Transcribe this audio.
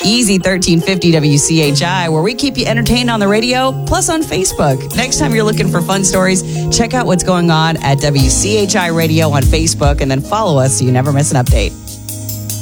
Easy 1350 WCHI, where we keep you entertained on the radio, plus on Facebook. Next time you're looking for fun stories, check out what's going on at WCHI Radio on Facebook, and then follow us so you never miss an update.